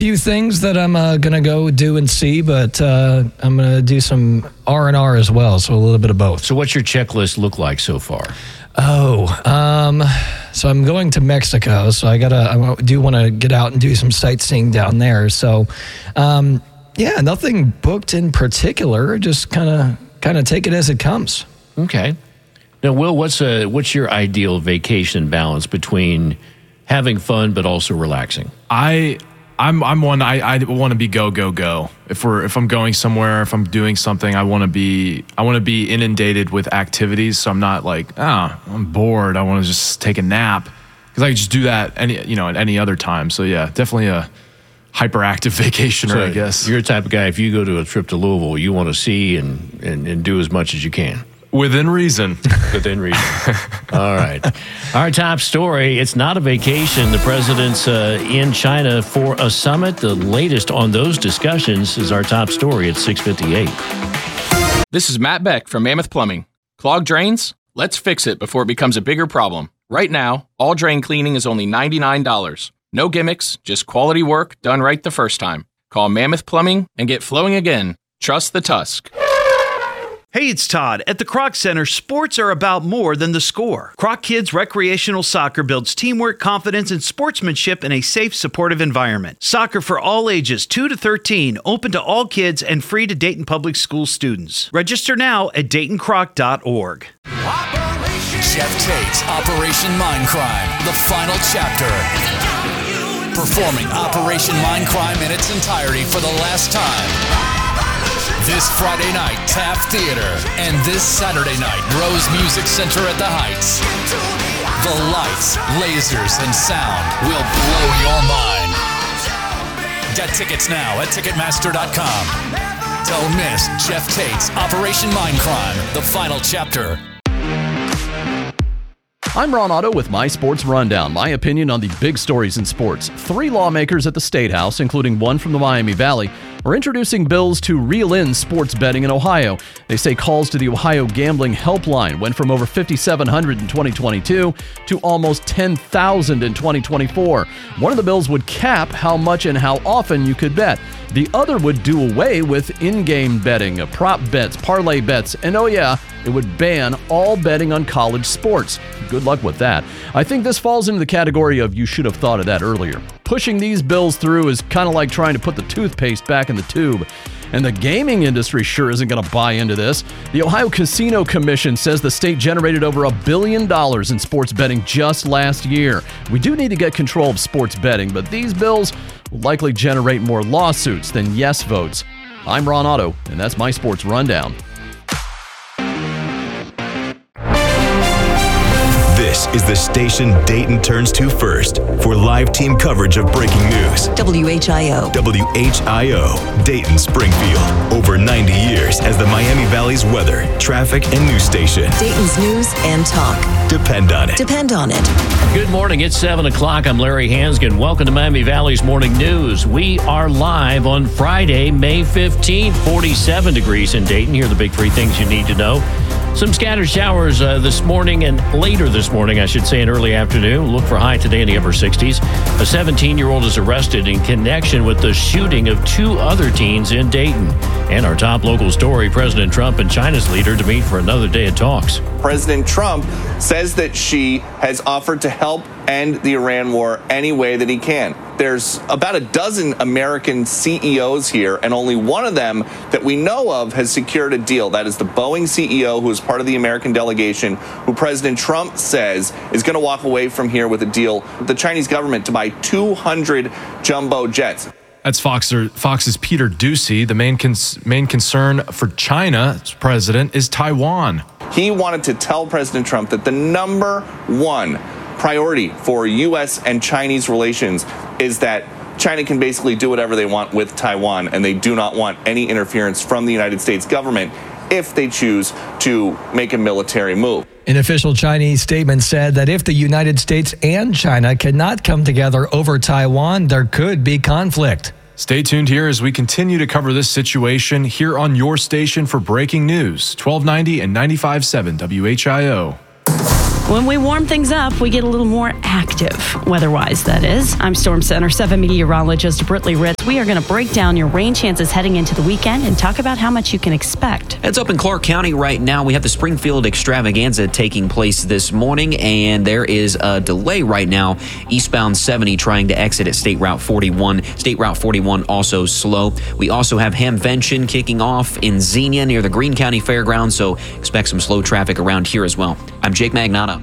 few things that I'm going to go do and see, but I'm going to do some R&R as well, so a little bit of both. So what's your checklist look like so far? So I'm going to Mexico, so I do want to get out and do some sightseeing down there. So, nothing booked in particular, just kind of take it as it comes. Okay. Now, Will, what's your ideal vacation balance between having fun but also relaxing? I'm one. I want to be go. If I'm going somewhere, if I'm doing something, I want to be inundated with activities. So I'm not like, I'm bored. I want to just take a nap, because I can just do that at any other time. So yeah, definitely a hyperactive vacationer, So I guess. You're the type of guy, if you go to a trip to Louisville, you want to see and do as much as you can. Within reason. Within reason. All right. Our top story, it's not a vacation. The president's in China for a summit. The latest on those discussions is our top story at 6:58. This is Matt Beck from Mammoth Plumbing. Clogged drains? Let's fix it before it becomes a bigger problem. Right now, all drain cleaning is only $99. No gimmicks, just quality work done right the first time. Call Mammoth Plumbing and get flowing again. Trust the Tusk. Hey, it's Todd. At the Kroc Center, sports are about more than the score. Kroc Kids Recreational Soccer builds teamwork, confidence, and sportsmanship in a safe, supportive environment. Soccer for all ages, 2 to 13, open to all kids and free to Dayton Public School students. Register now at DaytonCroc.org. Jeff Tate's Operation Mindcrime, the final chapter. Performing Operation Mindcrime in its entirety for the last time. This Friday night, Taft Theater, and this Saturday night, Rose Music Center at the Heights. The lights, lasers, and sound will blow your mind. Get tickets now at Ticketmaster.com. Don't miss Jeff Tate's Operation Mindcrime, the final chapter. I'm Ron Otto with My Sports Rundown, my opinion on the big stories in sports. 3 lawmakers at the State House, including one from the Miami Valley, are introducing bills to reel in sports betting in Ohio. They say calls to the Ohio Gambling Helpline went from over 5,700 in 2022 to almost 10,000 in 2024. One of the bills would cap how much and how often you could bet. The other would do away with in-game betting, prop bets, parlay bets, and it would ban all betting on college sports. Good luck with that. I think this falls into the category of you should have thought of that earlier. Pushing these bills through is kind of like trying to put the toothpaste back in the tube. And the gaming industry sure isn't going to buy into this. The Ohio Casino Commission says the state generated over $1 billion in sports betting just last year. We do need to get control of sports betting, but these bills will likely generate more lawsuits than yes votes. I'm Ron Otto, and that's my Sports Rundown. This is the station Dayton turns to first for live team coverage of breaking news. WHIO. WHIO, Dayton Springfield. Over 90 years as the Miami Valley's weather, traffic, and news station. Dayton's news and talk. Depend on it. Depend on it. Good morning. It's 7 o'clock. I'm Larry Hansgen. Welcome to Miami Valley's Morning News. We are live on Friday, May 15th, 47 degrees in Dayton. Here are the big 3 things you need to know. Some scattered showers this morning and later this morning, I should say, in early afternoon. Look for high today in the upper 60s. A 17-year-old is arrested in connection with the shooting of 2 other teens in Dayton. And our top local story, President Trump and China's leader to meet for another day of talks. President Trump says that Xi has offered to help end the Iran war any way that he can. There's about a dozen American CEOs here, and only one of them that we know of has secured a deal. That is the Boeing CEO, who is part of the American delegation, who President Trump says is going to walk away from here with a deal with the Chinese government to buy 200 jumbo jets. That's Fox's Peter Doocy. The main concern for China's president is Taiwan. He wanted to tell President Trump that the number one priority for U.S. and Chinese relations is that China can basically do whatever they want with Taiwan, and they do not want any interference from the United States government if they choose to make a military move. An official Chinese statement said that if the United States and China cannot come together over Taiwan, there could be conflict. Stay tuned here as we continue to cover this situation here on your station for breaking news, 1290 and 95.7 WHIO. When we warm things up, we get a little more active, weather-wise, that is. I'm Storm Center 7 meteorologist Britley Ritz. We are going to break down your rain chances heading into the weekend and talk about how much you can expect. Heads up in Clark County right now. We have the Springfield Extravaganza taking place this morning, and there is a delay right now. Eastbound 70 trying to exit at State Route 41. State Route 41 also slow. We also have Hamvention kicking off in Xenia near the Greene County Fairgrounds, so expect some slow traffic around here as well. I'm Jake Magnotta.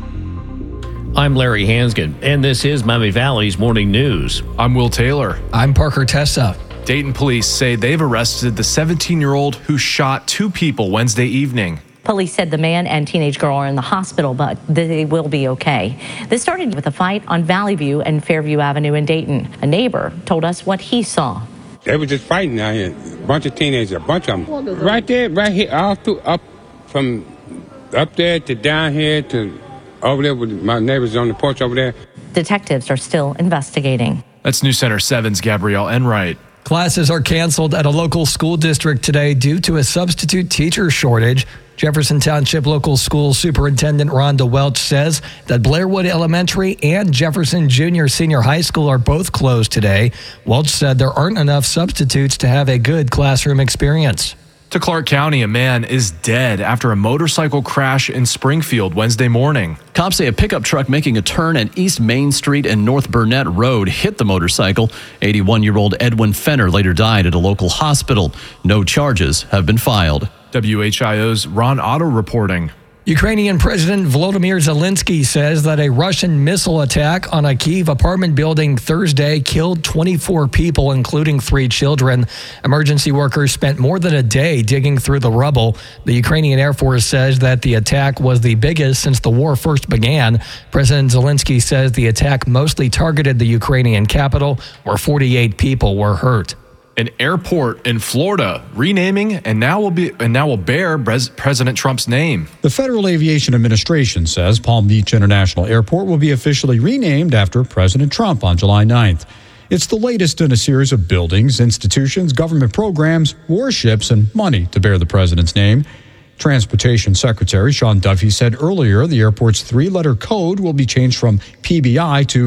I'm Larry Hansgen, and this is Miami Valley's Morning News. I'm Will Taylor. I'm Parker Tessa. Dayton police say they've arrested the 17-year-old who shot 2 people Wednesday evening. Police said the man and teenage girl are in the hospital, but they will be okay. This started with a fight on Valley View and Fairview Avenue in Dayton. A neighbor told us what he saw. They were just fighting out here. A bunch of teenagers, a bunch of them. Right there, right here, all through, up from up there to down here to over there with my neighbors on the porch over there. Detectives are still investigating. That's News Center 7's Gabrielle Enright. Classes are canceled at a local school district today due to a substitute teacher shortage. Jefferson Township Local School Superintendent Rhonda Welch says that Blairwood Elementary and Jefferson Junior Senior High School are both closed today. Welch said there aren't enough substitutes to have a good classroom experience. To Clark County, a man is dead after a motorcycle crash in Springfield Wednesday morning. Cops say a pickup truck making a turn at East Main Street and North Burnett Road hit the motorcycle. 81-year-old Edwin Fenner later died at a local hospital. No charges have been filed. WHIO's Ron Otto reporting. Ukrainian President Volodymyr Zelensky says that a Russian missile attack on a Kyiv apartment building Thursday killed 24 people, including 3 children. Emergency workers spent more than a day digging through the rubble. The Ukrainian Air Force says that the attack was the biggest since the war first began. President Zelensky says the attack mostly targeted the Ukrainian capital, where 48 people were hurt. An airport in Florida renaming and now will bear President Trump's name. The Federal Aviation Administration says Palm Beach International Airport will be officially renamed after President Trump on July 9th. It's the latest in a series of buildings, institutions, government programs, warships, and money to bear the president's name. Transportation Secretary Sean Duffy said earlier the airport's 3-letter code will be changed from PBI to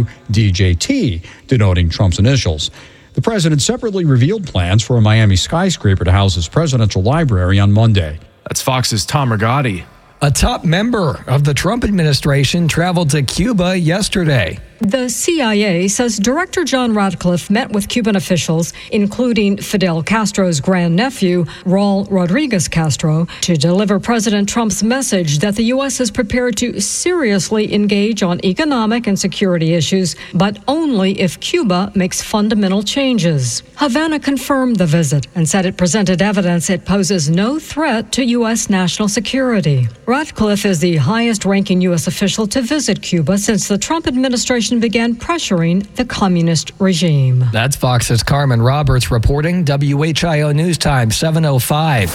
DJT, denoting Trump's initials. The president separately revealed plans for a Miami skyscraper to house his presidential library on Monday. That's Fox's Tom Rigotti. A top member of the Trump administration traveled to Cuba yesterday. The CIA says Director John Ratcliffe met with Cuban officials, including Fidel Castro's grandnephew, Raul Rodriguez Castro, to deliver President Trump's message that the U.S. is prepared to seriously engage on economic and security issues, but only if Cuba makes fundamental changes. Havana confirmed the visit and said it presented evidence it poses no threat to U.S. national security. Ratcliffe is the highest-ranking U.S. official to visit Cuba since the Trump administration began pressuring the communist regime. That's Fox's Carmen Roberts reporting. WHIO News Time 7:05.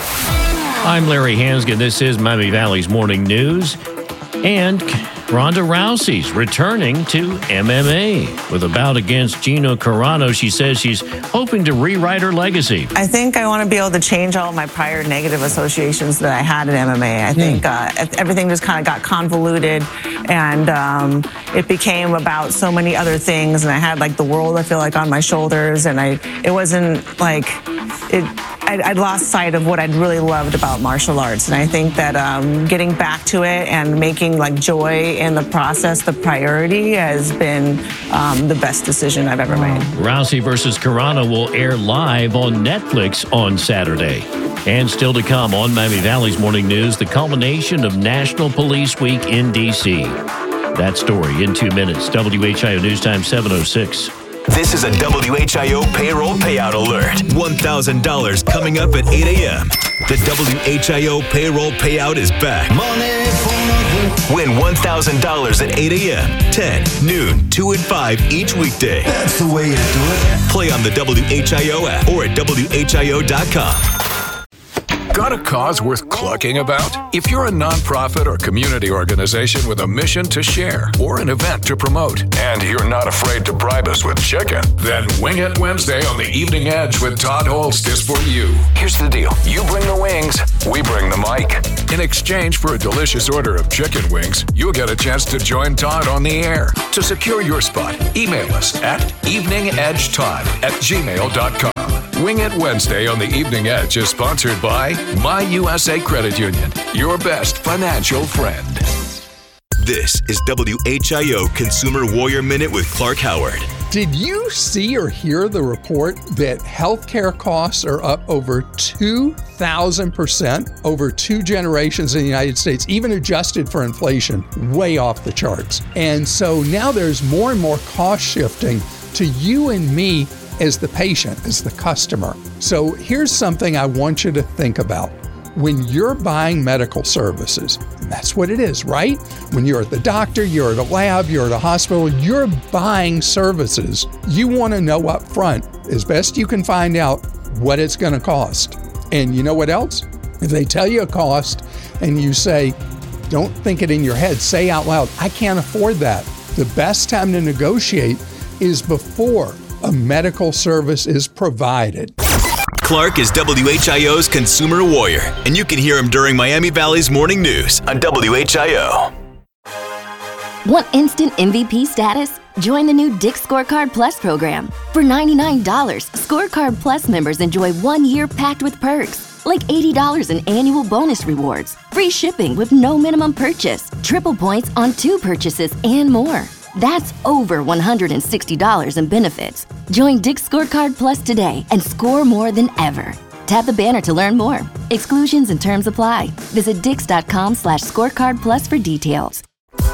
I'm Larry Hansgen. This is Miami Valley's Morning News. And Ronda Rousey's returning to MMA with a bout against Gina Carano. She says she's hoping to rewrite her legacy. I think I want to be able to change all my prior negative associations that I had in MMA. I think everything just kind of got convoluted, and it became about so many other things. And I had like the world, I feel like, on my shoulders, and it wasn't like it. I'd lost sight of what I'd really loved about martial arts. And I think that getting back to it and making like joy in the process the priority has been the best decision I've ever made. Rousey versus Carano will air live on Netflix on Saturday. And still to come on Miami Valley's Morning News, the culmination of National Police Week in D.C. That story in 2 minutes. WHIO News Time 7:06. This is a WHIO payroll payout alert. $1,000 coming up at 8 a.m. The WHIO payroll payout is back. Win $1,000 at 8 a.m., 10, noon, 2, and 5 each weekday. That's the way to do it. Play on the WHIO app or at WHIO.com. Got a cause worth clucking about? If you're a nonprofit or community organization with a mission to share or an event to promote, and you're not afraid to bribe us with chicken, then Wing It Wednesday on the Evening Edge with Todd Holst is for you. Here's the deal. You bring the wings, we bring the mic. In exchange for a delicious order of chicken wings, you'll get a chance to join Todd on the air. To secure your spot, email us at eveningedgetodd@gmail.com. Wing It Wednesday on the Evening Edge is sponsored by My USA Credit Union, your best financial friend. This is WHIO Consumer Warrior Minute with Clark Howard. Did you see or hear the report that healthcare costs are up over 2,000% over 2 generations in the United States, even adjusted for inflation, way off the charts? And so now there's more and more cost shifting to you and me as the patient, as the customer. So here's something I want you to think about. When you're buying medical services, and that's what it is, right? When you're at the doctor, you're at a lab, you're at a hospital, you're buying services. You want to know up front, as best you can find out, what it's going to cost. And you know what else? If they tell you a cost and you say, don't think it in your head, say out loud, I can't afford that. The best time to negotiate is before a medical service is provided. Clark is WHIO's Consumer Warrior, and you can hear him during Miami Valley's morning news on WHIO. Want instant MVP status? Join the new Dick's Scorecard Plus program. For $99, Scorecard Plus members enjoy 1 year packed with perks, like $80 in annual bonus rewards, free shipping with no minimum purchase, triple points on 2 purchases, and more. That's over $160 in benefits. Join Dick's Scorecard Plus today and score more than ever. Tap the banner to learn more. Exclusions and terms apply. Visit dix.com/scorecard plus for details.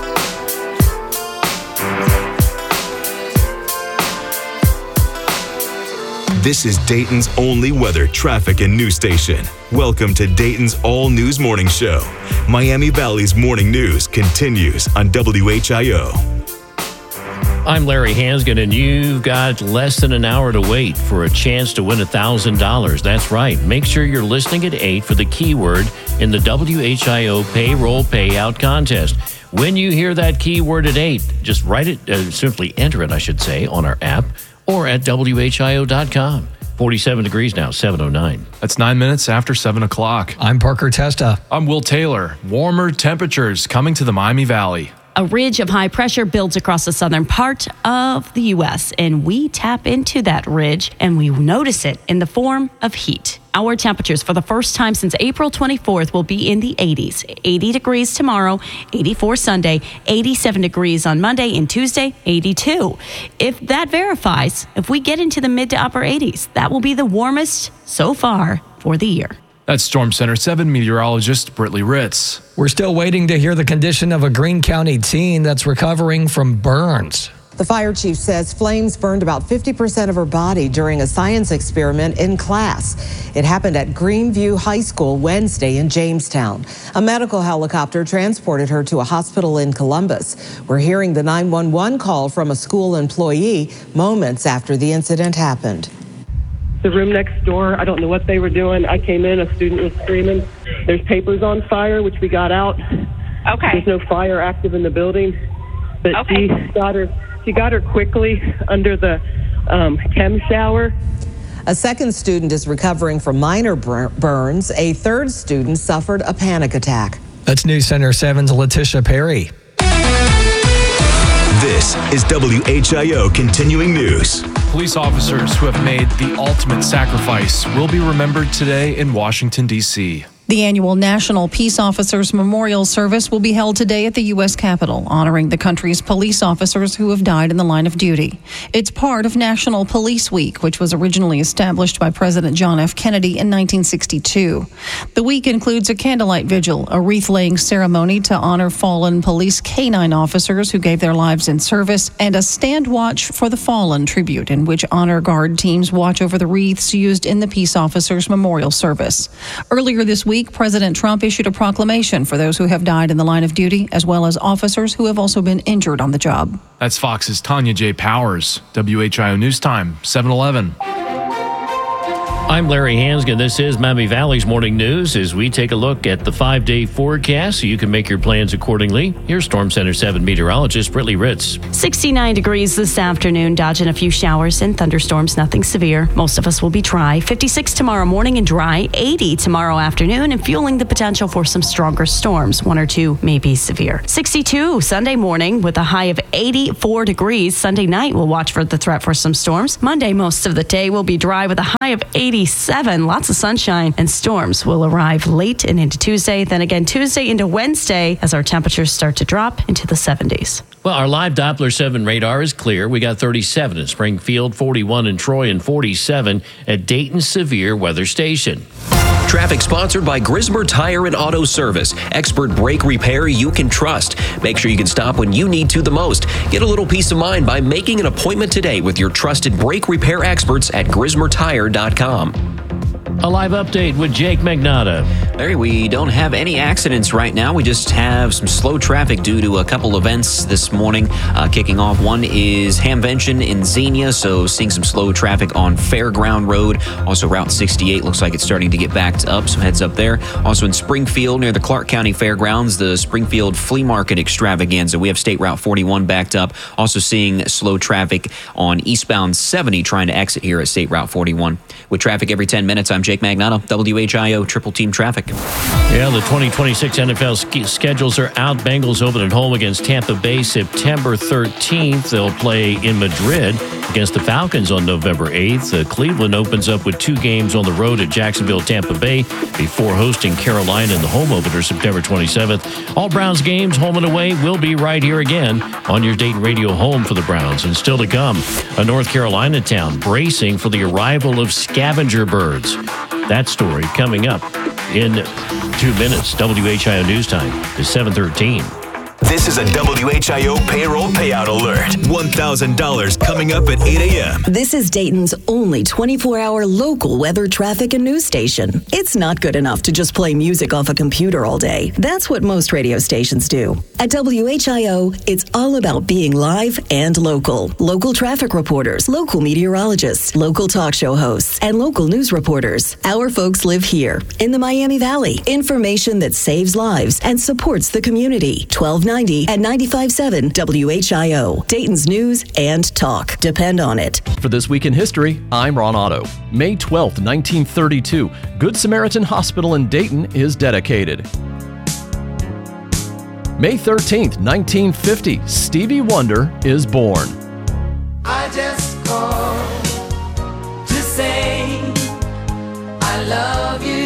This is Dayton's only weather, traffic, and news station. Welcome to Dayton's All News Morning Show. Miami Valley's morning news continues on WHIO. I'm Larry Hansgen, and you've got less than an hour to wait for a chance to win $1,000. That's right. Make sure you're listening at 8 for the keyword in the WHIO Payroll Payout Contest. When you hear that keyword at 8, just write it, simply enter it, I should say, on our app or at WHIO.com. 47 degrees now, 7:09. That's 9 minutes after 7 o'clock. I'm Parker Testa. I'm Will Taylor. Warmer temperatures coming to the Miami Valley. A ridge of high pressure builds across the southern part of the U.S., and we tap into that ridge, and we notice it in the form of heat. Our temperatures for the first time since April 24th will be in the 80s. 80 degrees tomorrow, 84 Sunday, 87 degrees on Monday, and Tuesday, 82. If that verifies, if we get into the mid to upper 80s, that will be the warmest so far for the year. That's Storm Center 7 meteorologist Britley Ritz. We're still waiting to hear the condition of a Greene County teen that's recovering from burns. The fire chief says flames burned about 50% of her body during a science experiment in class. It happened at Greenview High School Wednesday in Jamestown. A medical helicopter transported her to a hospital in Columbus. We're hearing the 911 call from a school employee moments after the incident happened. The room next door, I don't know what they were doing. I came in, a student was screaming. There's papers on fire, which we got out. Okay. There's no fire active in the building. But Okay. she got her quickly under the chem shower. A second student is recovering from minor burns. A third student suffered a panic attack. That's News Center 7's Letitia Perry. This is WHIO Continuing News. Police officers who have made the ultimate sacrifice will be remembered today in Washington, D.C. The annual National Peace Officers Memorial Service will be held today at the U.S. Capitol, honoring the country's police officers who have died in the line of duty. It's part of National Police Week, which was originally established by President John F. Kennedy in 1962. The week includes a candlelight vigil, a wreath-laying ceremony to honor fallen police canine officers who gave their lives in service, and a Stand Watch for the Fallen tribute, in which honor guard teams watch over the wreaths used in the Peace Officers Memorial Service. Earlier this week, President Trump issued a proclamation for those who have died in the line of duty, as well as officers who have also been injured on the job. That's Fox's Tanya J. Powers. WHIO News Time, 7:11. I'm Larry Hansgen. This is Miami Valley's Morning News as we take a look at the 5-day forecast so you can make your plans accordingly. Here's Storm Center 7 meteorologist Brittany Ritz. 69 degrees this afternoon, dodging a few showers and thunderstorms, nothing severe. Most of us will be dry. 56 tomorrow morning and dry. 80 tomorrow afternoon and fueling the potential for some stronger storms. 1 or 2 may be severe. 62 Sunday morning with a high of 84 degrees. Sunday night we'll watch for the threat for some storms. Monday most of the day will be dry with a high of 87. Lots of sunshine and storms will arrive late and into Tuesday. Then again Tuesday into Wednesday as our temperatures start to drop into the 70s. Well, our live Doppler 7 radar is clear. We got 37 in Springfield, 41 in Troy, and 47 at Dayton Severe Weather Station. Traffic sponsored by Grismer Tire and Auto Service. Expert brake repair you can trust. Make sure you can stop when you need to the most. Get a little peace of mind by making an appointment today with your trusted brake repair experts at GrismerTire.com. A live update with Jake Magnotta. Larry, we don't have any accidents right now. We just have some slow traffic due to a couple events this morning. Kicking off, one is Hamvention in Xenia, so seeing some slow traffic on Fairground Road. Also, Route 68 looks like it's starting to get backed up, so heads up there. Also in Springfield, near the Clark County Fairgrounds, the Springfield Flea Market Extravaganza. We have State Route 41 backed up. Also seeing slow traffic on eastbound 70 trying to exit here at State Route 41. With traffic every 10 minutes, I'm Jake Magnotta, WHIO Triple Team Traffic. Yeah, the 2026 NFL schedules are out. Bengals open at home against Tampa Bay September 13th. They'll play in Madrid against the Falcons on November 8th. Cleveland opens up with 2 games on the road at Jacksonville, Tampa Bay, before hosting Carolina in the home opener September 27th. All Browns games, home and away, will be right here again on your Dayton radio home for the Browns. And still to come, a North Carolina town bracing for the arrival of scavenger birds. That story coming up in 2 minutes. WHIO News Time is 7:13. This is a WHIO payroll payout alert. $1,000 coming up at 8 a.m. This is Dayton's only 24-hour local weather, traffic, and news station. It's not good enough to just play music off a computer all day. That's what most radio stations do. At WHIO, it's all about being live and local. Local traffic reporters, local meteorologists, local talk show hosts, and local news reporters. Our folks live here in the Miami Valley. Information that saves lives and supports the community. 1290 and 95.7 WHIO. Dayton's news and talk. Depend on it. For This Week in History, I'm Ron Otto. May 12th, 1932, Good Samaritan Hospital in Dayton is dedicated. May 13th, 1950, Stevie Wonder is born. I just called to say I love you.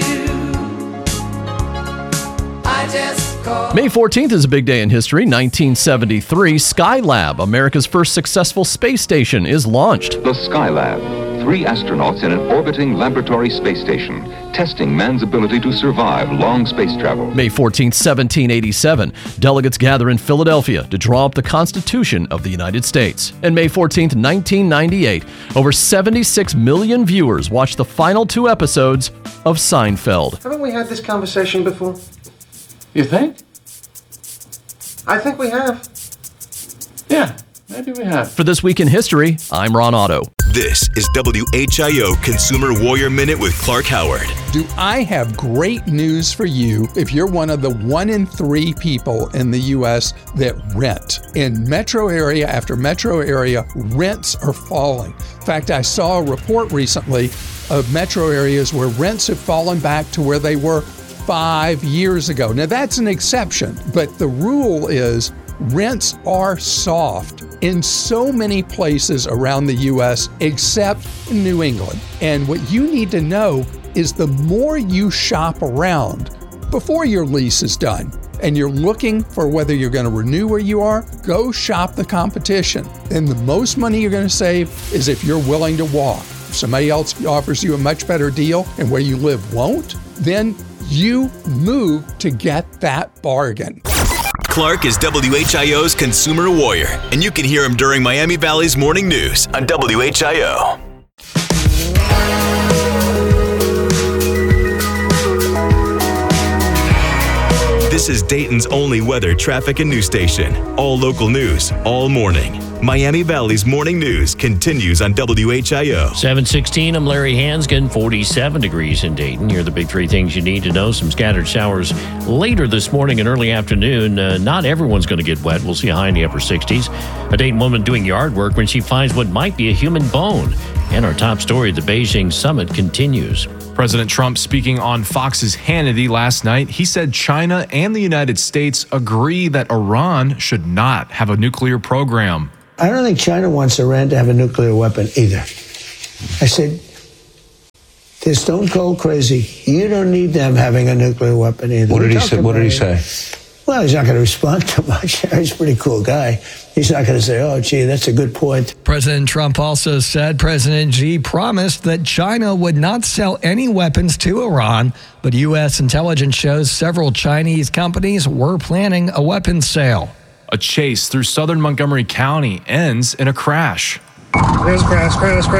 I just called. May 14th is a big day in history. 1973, Skylab, America's first successful space station, is launched. The Skylab. 3 astronauts in an orbiting laboratory space station, testing man's ability to survive long space travel. May 14th, 1787, delegates gather in Philadelphia to draw up the Constitution of the United States. And May 14th, 1998, over 76 million viewers watched the final 2 episodes of Seinfeld. Haven't we had this conversation before? You think? I think we have. Yeah, maybe we have. For This Week in History, I'm Ron Otto. This is WHIO Consumer Warrior Minute with Clark Howard. Do I have great news for you if you're one of the 1 in 3 people in the U.S. that rent? In metro area after metro area, rents are falling. In fact, I saw a report recently of metro areas where rents have fallen back to where they were 5 years ago. Now, that's an exception, but the rule is rents are soft in so many places around the U.S. except New England. And what you need to know is the more you shop around before your lease is done and you're looking for whether you're going to renew where you are, go shop the competition. And the most money you're going to save is if you're willing to walk. If somebody else offers you a much better deal and where you live won't, then you move to get that bargain. Clark is WHIO's Consumer Warrior, and you can hear him during Miami Valley's Morning News on WHIO. This is Dayton's only weather, traffic, and news station. All local news, all morning. Miami Valley's morning news continues on WHIO. 7:16, I'm Larry Hansgen, 47 degrees in Dayton. Here are the big three things you need to know. Some scattered showers later this morning and early afternoon. Not everyone's going to get wet. We'll see a high in the upper 60s. A Dayton woman doing yard work when she finds what might be a human bone. And our top story at the Beijing summit continues. President Trump speaking on Fox's Hannity last night. He said China and the United States agree that Iran should not have a nuclear program. I don't think China wants Iran to have a nuclear weapon either. I said, they're stone cold crazy. You don't need them having a nuclear weapon either. What did he say? Well, he's not going to respond too much. He's a pretty cool guy. He's not going to say, oh, gee, that's a good point. President Trump also said President Xi promised that China would not sell any weapons to Iran, but U.S. intelligence shows several Chinese companies were planning a weapons sale. A chase through southern Montgomery County ends in a crash. Crash.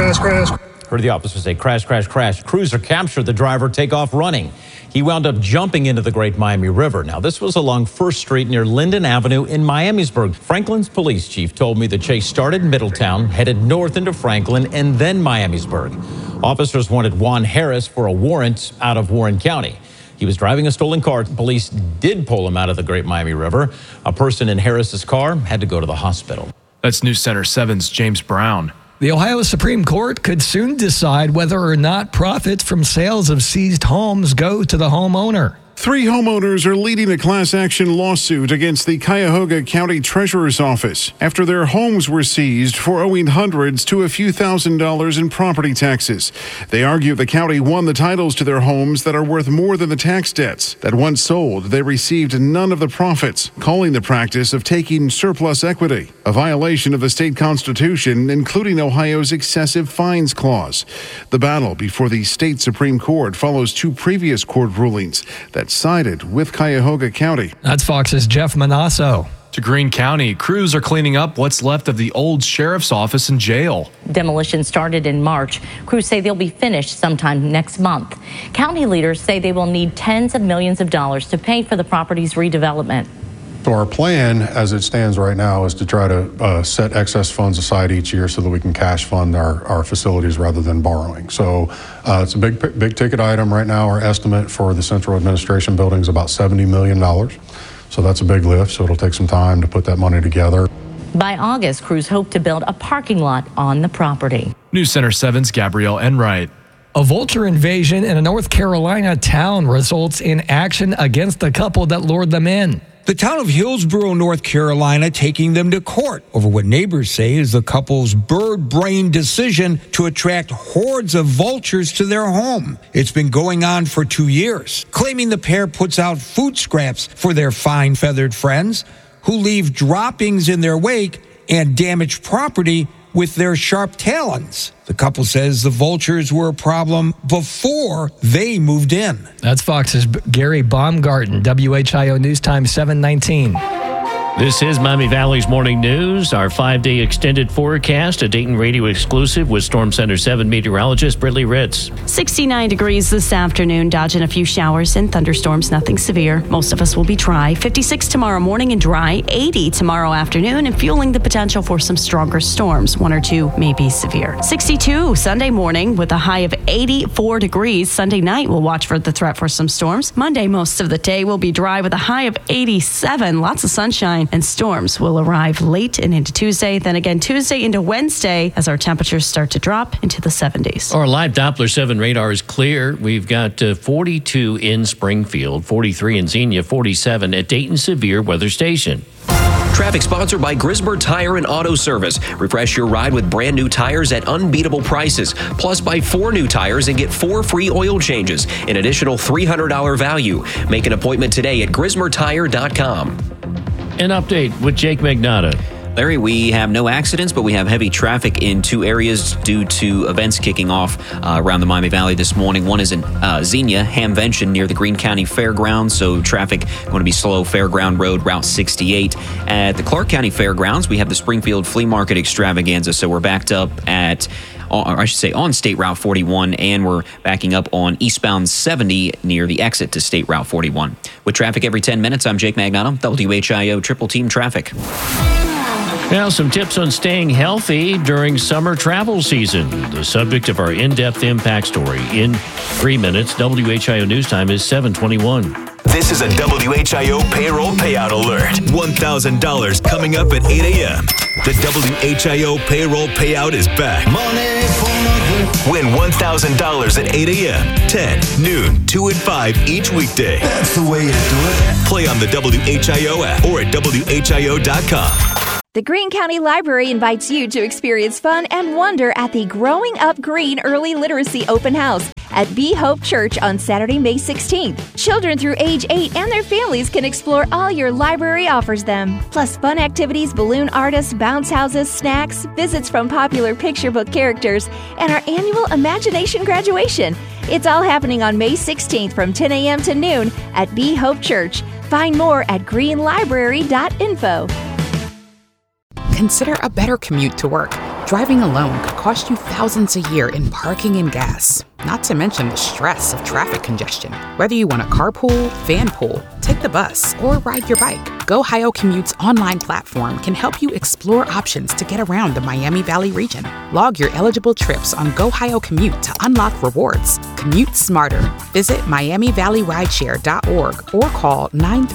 Heard the officer say crash. Cruiser captured the driver, take off running. He wound up jumping into the Great Miami River. Now, this was along 1st Street near Linden Avenue in Miamisburg. Franklin's police chief told me the chase started in Middletown, headed north into Franklin, and then Miamisburg. Officers wanted Juan Harris for a warrant out of Warren County. He was driving a stolen car. Police did pull him out of the Great Miami River. A person in Harris's car had to go to the hospital. That's News Center 7's James Brown. The Ohio Supreme Court could soon decide whether or not profits from sales of seized homes go to the homeowner. 3 homeowners are leading a class action lawsuit against the Cuyahoga County Treasurer's Office after their homes were seized for owing hundreds to a few $1,000s in property taxes. They argue the county won the titles to their homes that are worth more than the tax debts. That once sold, they received none of the profits, calling the practice of taking surplus equity a violation of the state constitution, including Ohio's excessive fines clause. The battle before the state Supreme Court follows 2 previous court rulings that sided with Cuyahoga County. That's Fox's Jeff Manasso. To Greene County, crews are cleaning up what's left of the old sheriff's office and jail. Demolition started in March. Crews say they'll be finished sometime next month. County leaders say they will need tens of millions of dollars to pay for the property's redevelopment. So our plan, as it stands right now, is to try to set excess funds aside each year so that we can cash fund our facilities rather than borrowing. So it's a big ticket item right now. Our estimate for the central administration building is about $70 million. So that's a big lift. So it'll take some time to put that money together. By August, crews hope to build a parking lot on the property. News Center 7's Gabrielle Enright. A vulture invasion in a North Carolina town results in action against the couple that lured them in. The town of Hillsborough, North Carolina, taking them to court over what neighbors say is the couple's bird-brained decision to attract hordes of vultures to their home. It's been going on for 2 years, claiming the pair puts out food scraps for their fine feathered friends, who leave droppings in their wake and damage property with their sharp talons. The couple says the vultures were a problem before they moved in. That's Fox's Gary Baumgarten, WHIO News Time 719. This is Miami Valley's Morning News, our 5-day extended forecast, a Dayton radio exclusive with Storm Center 7 meteorologist Brittany Ritz. 69 degrees this afternoon, dodging a few showers and thunderstorms, nothing severe. Most of us will be dry. 56 tomorrow morning and dry, 80 tomorrow afternoon, and fueling the potential for some stronger storms. 1 or 2 may be severe. 62 Sunday morning with a high of 84 degrees. Sunday night, we'll watch for the threat for some storms. Monday, most of the day will be dry with a high of 87. Lots of sunshine. And storms will arrive late and into Tuesday. Then again, Tuesday into Wednesday as our temperatures start to drop into the 70s. Our live Doppler 7 radar is clear. We've got 42 in Springfield, 43 in Xenia, 47 at Dayton Severe Weather Station. Traffic sponsored by Grismer Tire and Auto Service. Refresh your ride with brand new tires at unbeatable prices. Plus, buy 4 new tires and get 4 free oil changes. An additional $300 value. Make an appointment today at GrismerTire.com. An update with Jake Magnotta. Larry, we have no accidents, but we have heavy traffic in 2 areas due to events kicking off around the Miami Valley this morning. One is in Xenia, Hamvention, near the Greene County Fairgrounds, so traffic going to be slow. Fairground Road, Route 68. At the Clark County Fairgrounds, we have the Springfield Flea Market Extravaganza, so we're backed up at, or I should say, on State Route 41, and we're backing up on eastbound 70 near the exit to State Route 41. With traffic every 10 minutes, I'm Jake Magnotta, WHIO Triple Team Traffic. Now, some tips on staying healthy during summer travel season. The subject of our in-depth impact story in 3 minutes. WHIO News Time is 7:21. This is a WHIO payroll payout alert. $1,000 coming up at 8 a.m. The WHIO payroll payout is back. Money for nothing. Win $1,000 at 8 a.m., 10, noon, 2 and 5 each weekday. That's the way you do it. Play on the WHIO app or at WHIO.com. The Greene County Library invites you to experience fun and wonder at the Growing Up Green Early Literacy Open House at Be Hope Church on Saturday, May 16th. Children through age 8 and their families can explore all your library offers them. Plus fun activities, balloon artists, bounce houses, snacks, visits from popular picture book characters, and our annual Imagination graduation. It's all happening on May 16th from 10 a.m. to noon at Be Hope Church. Find more at greenlibrary.info. Consider a better commute to work. Driving alone could cost you thousands a year in parking and gas, not to mention the stress of traffic congestion. Whether you want to carpool, vanpool, take the bus, or ride your bike, GoHio Commute's online platform can help you explore options to get around the Miami Valley region. Log your eligible trips on GoHio Commute to unlock rewards. Commute smarter. Visit MiamiValleyRideshare.org or call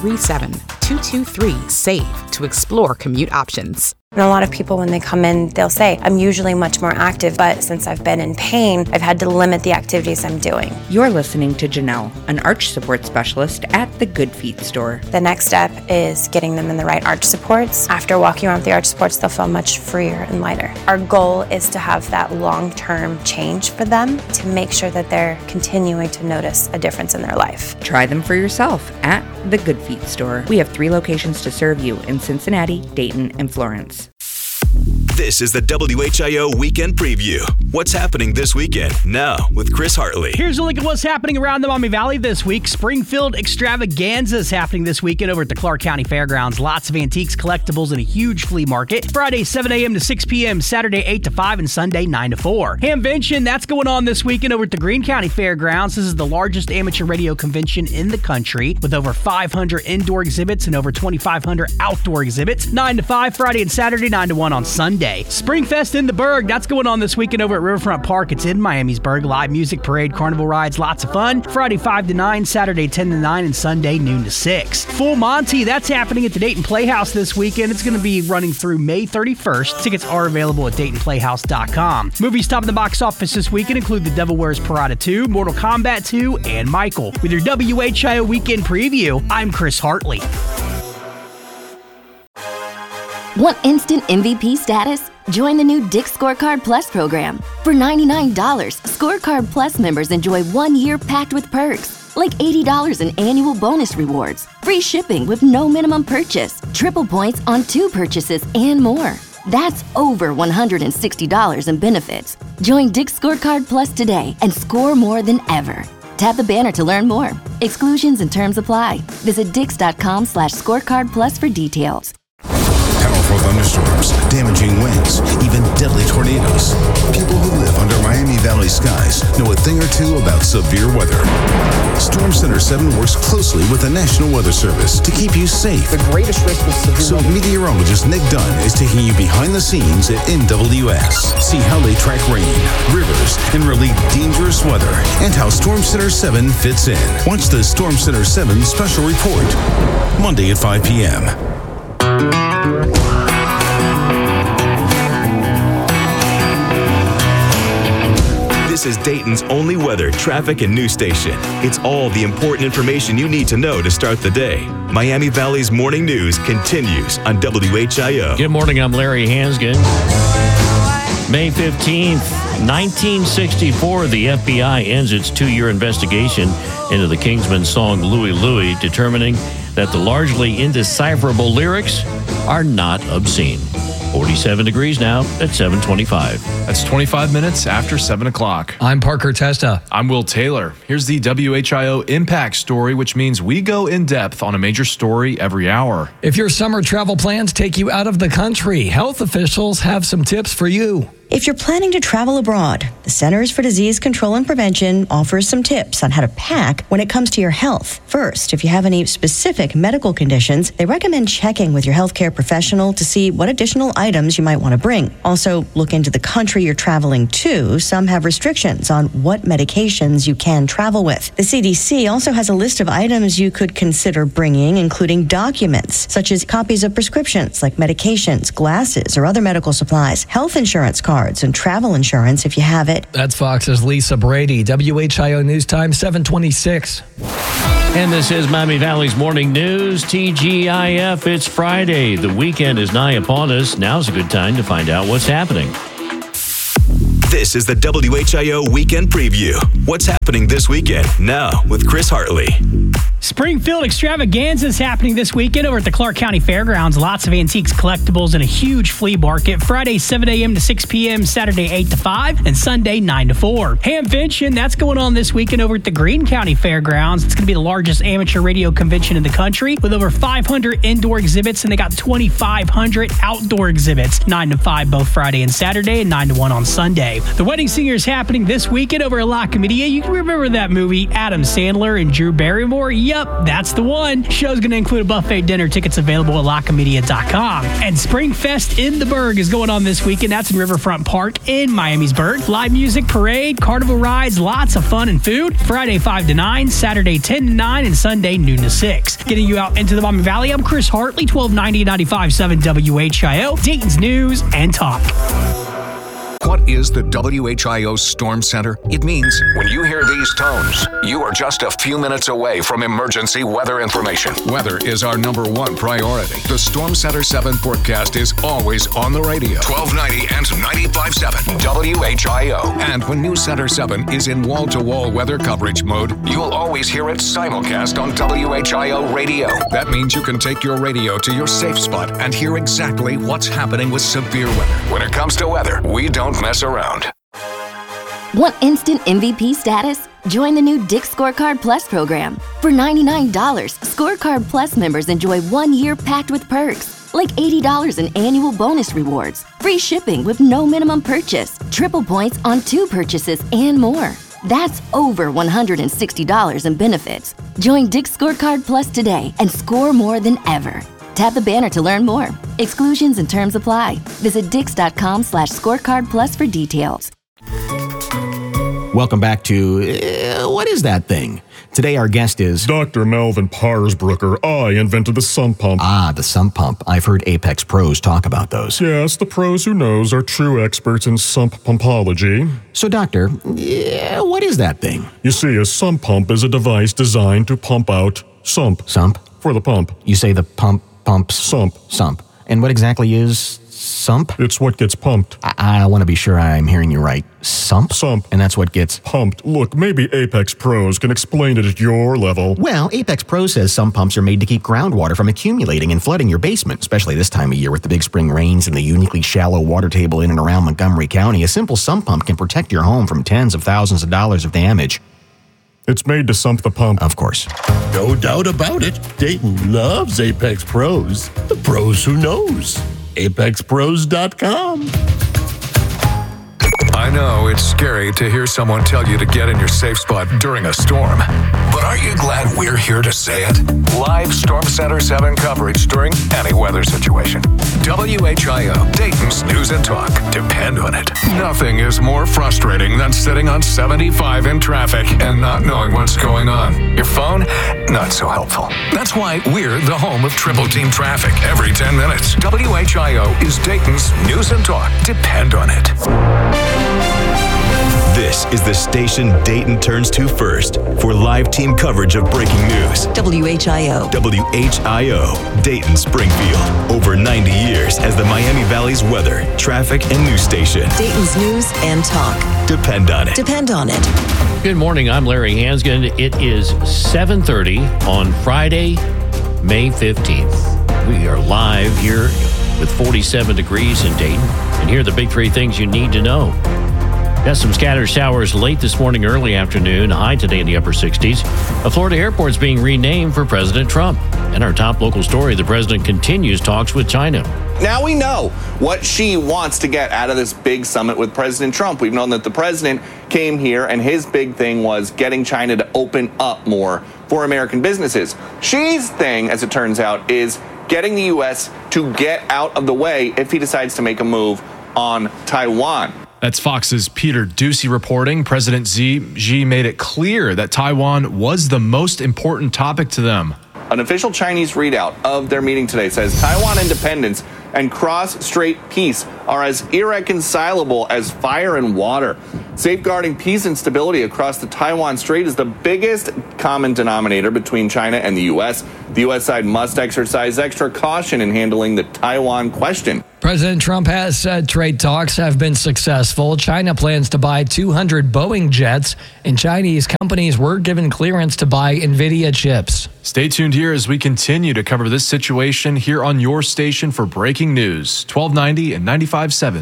937-223-SAVE to explore commute options. And a lot of people, when they come in, they'll say, I'm usually much more active, but since I've been in pain, I've had to limit the activities I'm doing. You're listening to Janelle, an arch support specialist at the Good Feet store. The next step is getting them in the right arch supports. After walking around with the arch supports, they'll feel much freer and lighter. Our goal is to have that long-term change for them to make sure that they're continuing to notice a difference in their life. Try them for yourself at the Good Feet store. We have 3 locations to serve you in Cincinnati, Dayton, and Florence. This is the WHIO Weekend Preview. What's happening this weekend? Now, with Chris Hartley. Here's a look at what's happening around the Miami Valley this week. Springfield Extravaganza is happening this weekend over at the Clark County Fairgrounds. Lots of antiques, collectibles, and a huge flea market. Friday, 7 a.m. to 6 p.m., Saturday, 8 to 5, and Sunday, 9 to 4. Hamvention, that's going on this weekend over at the Greene County Fairgrounds. This is the largest amateur radio convention in the country with over 500 indoor exhibits and over 2,500 outdoor exhibits. 9 to 5, Friday and Saturday, 9 to 1 on Sunday. Springfest in the Berg, that's going on this weekend over at Riverfront Park. It's in Miamisburg. Live music, parade, carnival rides, lots of fun. Friday 5 to 9, Saturday 10 to 9, and Sunday noon to 6. Full Monty, that's happening at the Dayton Playhouse this weekend. It's going to be running through May 31st. Tickets are available at DaytonPlayhouse.com. Movies topping the box office this weekend include The Devil Wears Prada 2, Mortal Kombat 2, and Michael. With your WHIO Weekend Preview, I'm Chris Hartley. Want instant MVP status? Join the new Dick's Scorecard Plus program. For $99, Scorecard Plus members enjoy 1 year packed with perks, like $80 in annual bonus rewards, free shipping with no minimum purchase, triple points on 2 purchases, and more. That's over $160 in benefits. Join Dick's Scorecard Plus today and score more than ever. Tap the banner to learn more. Exclusions and terms apply. Visit dix.com/scorecardplus for details. Powerful thunderstorms, damaging winds, even deadly tornadoes. People who live under Miami Valley skies know a thing or two about severe weather. Storm Center 7 works closely with the National Weather Service to keep you safe. The greatest risk of severe weather. So meteorologist Nick Dunn is taking you behind the scenes at NWS. See how they track rain, rivers, and relieve dangerous weather, and how Storm Center 7 fits in. Watch the Storm Center 7 special report, Monday at 5 p.m. This is Dayton's only weather, traffic, and news station. It's all the important information you need to know to start the day. Miami Valley's morning news continues on WHIO. Good morning, I'm Larry Hansgen. May 15th, 1964, the FBI ends its 2-year investigation into the Kingsmen song Louie Louie, determining that the largely indecipherable lyrics are not obscene. 47 degrees now at 7:25. That's 25 minutes after 7 o'clock. I'm Parker Testa. I'm Will Taylor. Here's the WHIO Impact Story, which means we go in depth on a major story every hour. If your summer travel plans take you out of the country, health officials have some tips for you. If you're planning to travel abroad, the Centers for Disease Control and Prevention offers some tips on how to pack when it comes to your health. First, if you have any specific medical conditions, they recommend checking with your healthcare professional to see what additional items you might want to bring. Also, look into the country you're traveling to. Some have restrictions on what medications you can travel with. The CDC also has a list of items you could consider bringing, including documents, such as copies of prescriptions like medications, glasses, or other medical supplies, health insurance cards, and travel insurance if you have it. That's Fox's Lisa Brady. WHIO News Time, 7:26. And this is Miami Valley's Morning News, TGIF. It's Friday. The weekend is nigh upon us. Now's a good time to find out what's happening. This is the WHIO Weekend Preview. What's happening this weekend? Now with Chris Hartley. Springfield Extravaganza is happening this weekend over at the Clark County Fairgrounds. Lots of antiques, collectibles, and a huge flea market. Friday, 7 a.m. to 6 p.m., Saturday, 8 to 5, and Sunday, 9 to 4. Hamvention, that's going on this weekend over at the Greene County Fairgrounds. It's going to be the largest amateur radio convention in the country with over 500 indoor exhibits, and they got 2,500 outdoor exhibits. 9 to 5 both Friday and Saturday, and 9 to 1 on Sunday. The Wedding Singer is happening this weekend over at La Comedia. You can remember that movie, Adam Sandler and Drew Barrymore? Yep, that's the one. Show's going to include a buffet dinner. Tickets available at LaComedia.com. And Springfest in the Berg is going on this weekend. That's in Riverfront Park in Miamisburg. Live music, parade, carnival rides, lots of fun and food. Friday 5 to 9, Saturday 10 to 9, and Sunday noon to 6. Getting you out into the Miami Valley, I'm Chris Hartley, 1290 95.7 WHIO, Dayton's News and Talk. What is the WHIO Storm Center? It means when you hear these tones, you are just a few minutes away from emergency weather information. Weather is our #1 priority. The Storm Center 7 forecast is always on the radio. 1290 and 95.7 WHIO. And when News Center 7 is in wall-to-wall weather coverage mode, you'll always hear it simulcast on WHIO radio. That means you can take your radio to your safe spot and hear exactly what's happening with severe weather. When it comes to weather, we don't mess around. Want instant MVP status? Join the new Dick's Scorecard Plus program. For $99, Scorecard Plus members enjoy 1 year packed with perks, like $80 in annual bonus rewards, free shipping with no minimum purchase, triple points on 2 purchases, and more. That's over $160 in benefits. Join Dick's Scorecard Plus today and score more than ever. Tap the banner to learn more. Exclusions and terms apply. Visit dix.com/scorecardplus for details. Welcome back to What is that thing? Today our guest is Dr. Melvin Parsbrucker. I invented the sump pump. Ah, the sump pump. I've heard Apex pros talk about those. Yes, the pros who knows are true experts in sump pumpology. So, Doctor, what is that thing? You see, a sump pump is a device designed to pump out sump. Sump? For the pump. You say the pumps? Sump. Sump. And what exactly is sump? It's what gets pumped. I want to be sure I'm hearing you right. Sump? Sump. And that's what gets pumped. Look, maybe Apex Pros can explain it at your level. Well, Apex Pros says sump pumps are made to keep groundwater from accumulating and flooding your basement, especially this time of year with the big spring rains and the uniquely shallow water table in and around Montgomery County. A simple sump pump can protect your home from tens of thousands of dollars of damage. It's made to sump the pump. Of course. No doubt about it. Dayton loves Apex Pros. The pros who knows. ApexPros.com. I know it's scary to hear someone tell you to get in your safe spot during a storm. But aren't you glad we're here to say it? Live Storm Center 7 coverage during any weather situation. WHIO, Dayton's News and Talk. Depend on it. Nothing is more frustrating than sitting on 75 in traffic and not knowing what's going on. Your phone, not so helpful. That's why we're the home of Triple Team Traffic every 10 minutes. WHIO is Dayton's News and Talk. Depend on it. This is the station Dayton turns to first for live team coverage of breaking news. WHIO. WHIO, Dayton Springfield. Over 90 years as the Miami Valley's weather, traffic, and news station. Dayton's News and Talk. Depend on it. Depend on it. Good morning. I'm Larry Hansgen. It is 7:30 on Friday, May 15th. We are live here with 47 degrees in Dayton. And here are the big 3 things you need to know. Got some scattered showers late this morning, early afternoon. High today in the upper 60s. A Florida airport is being renamed for President Trump. And our top local story, the president continues talks with China. now we know what Xi wants to get out of this big summit with President Trump. We've known that the president came here and his big thing was getting China to open up more for American businesses. Xi's thing, as it turns out, is getting the U.S. to get out of the way if he decides to make a move on Taiwan. That's Fox's Peter Doocy reporting. President Xi made it clear that Taiwan was the most important topic to them. An official Chinese readout of their meeting today says Taiwan independence and cross-strait peace are as irreconcilable as fire and water. Safeguarding peace and stability across the Taiwan Strait is the biggest common denominator between China and the U.S. The U.S. side must exercise extra caution in handling the Taiwan question. President Trump has said trade talks have been successful. China plans to buy 200 Boeing jets, and Chinese companies were given clearance to buy NVIDIA chips. Stay tuned here as we continue to cover this situation here on your station for breaking news. 1290 and 95.7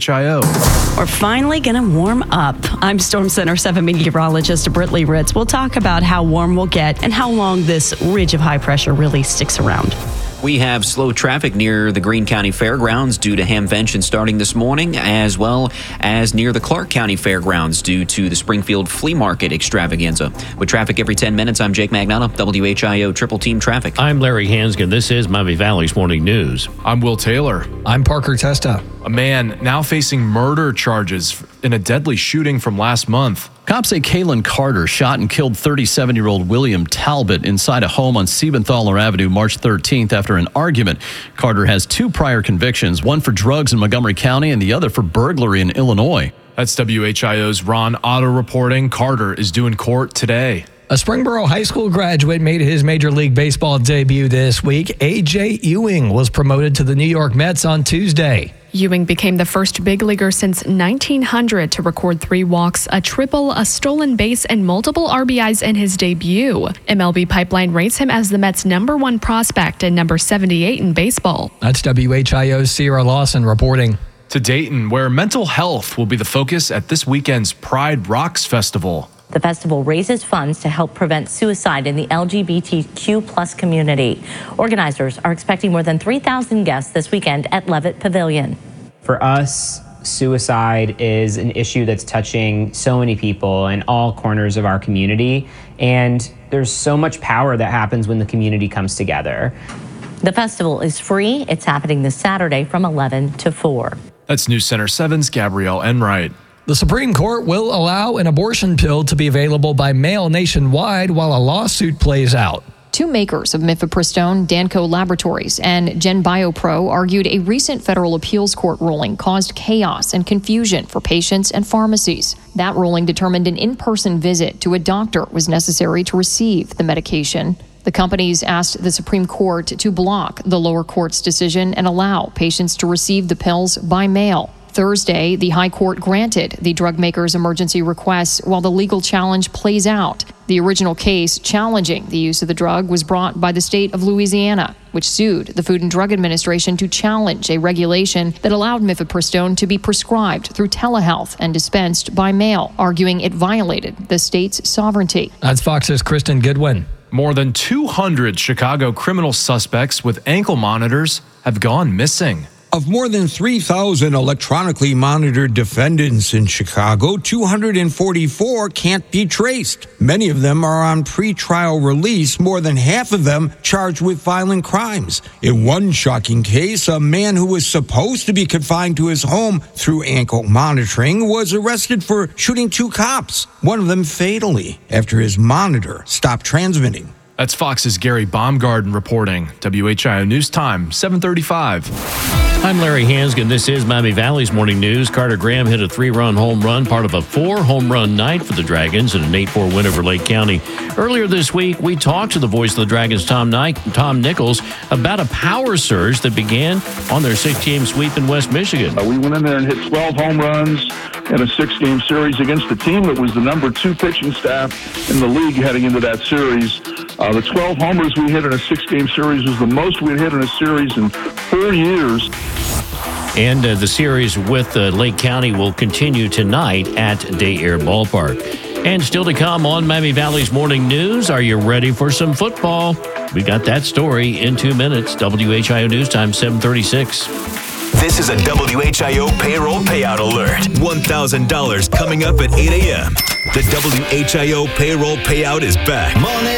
WHIO. We're finally going to warm up. I'm Storm Center 7 meteorologist Britley Ritz. We'll talk about how warm we'll get and how long this ridge of high pressure really sticks around. We have slow traffic near the Greene County Fairgrounds due to Hamvention starting this morning, as well as near the Clark County Fairgrounds due to the Springfield Flea Market extravaganza. With traffic every 10 minutes, I'm Jake Magnata, WHIO Triple Team Traffic. I'm Larry Hansgen. This is Miami Valley's Morning News. I'm Will Taylor. I'm Parker Testa. A man now facing murder charges in a deadly shooting from last month. Cops say Kalen Carter shot and killed 37-year-old William Talbot inside a home on Siebenthaler Avenue March 13th after an argument. Carter has 2 prior convictions, one for drugs in Montgomery County and the other for burglary in Illinois. That's WHIO's Ron Otto reporting. Carter is due in court today. A Springboro High School graduate made his Major League Baseball debut this week. A.J. Ewing was promoted to the New York Mets on Tuesday. Ewing became the first big leaguer since 1900 to record 3 walks, a triple, a stolen base, and multiple RBIs in his debut. MLB Pipeline rates him as the Mets' #1 prospect and number 78 in baseball. That's WHIO's Sierra Lawson reporting. To Dayton, where mental health will be the focus at this weekend's Pride Rocks Festival. The festival raises funds to help prevent suicide in the LGBTQ+ community. Organizers are expecting more than 3,000 guests this weekend at Levitt Pavilion. For us, suicide is an issue that's touching so many people in all corners of our community, and there's so much power that happens when the community comes together. The festival is free. It's happening this Saturday from 11 to 4. That's News Center 7's Gabrielle Enright. The Supreme Court will allow an abortion pill to be available by mail nationwide while a lawsuit plays out. 2 makers of mifepristone, Danco Laboratories, and GenBioPro argued a recent federal appeals court ruling caused chaos and confusion for patients and pharmacies. That ruling determined an in-person visit to a doctor was necessary to receive the medication. The companies asked the Supreme Court to block the lower court's decision and allow patients to receive the pills by mail. Thursday, the High Court granted the drug makers' emergency requests while the legal challenge plays out. The original case challenging the use of the drug was brought by the state of Louisiana, which sued the Food and Drug Administration to challenge a regulation that allowed mifepristone to be prescribed through telehealth and dispensed by mail, arguing it violated the state's sovereignty. That's Fox's Kristen Goodwin. More than 200 Chicago criminal suspects with ankle monitors have gone missing. Of more than 3,000 electronically monitored defendants in Chicago, 244 can't be traced. Many of them are on pretrial release, more than half of them charged with violent crimes. In one shocking case, a man who was supposed to be confined to his home through ankle monitoring was arrested for shooting 2 cops, one of them fatally, after his monitor stopped transmitting. That's Fox's Gary Baumgarten reporting. WHIO News Time, 7:35. I'm Larry Hansgen. This is Miami Valley's Morning News. Carter Graham hit a 3-run home run, part of a 4-home run night for the Dragons in an 8-4 win over Lake County. Earlier this week, we talked to the voice of the Dragons, Tom Nichols, about a power surge that began on their 6-game sweep in West Michigan. We went in there and hit 12 home runs in a 6-game series against the team that was the number 2 pitching staff in the league heading into that series. The 12 homers we hit in a 6-game series was the most we'd hit in a series in 4 years. And the series with Lake County will continue tonight at Day Air Ballpark. And still to come on Miami Valley's Morning News, are you ready for some football? We got that story in 2 minutes. WHIO News Time, 7:36. This is a WHIO payroll payout alert. $1,000 coming up at 8 a.m. The WHIO payroll payout is back.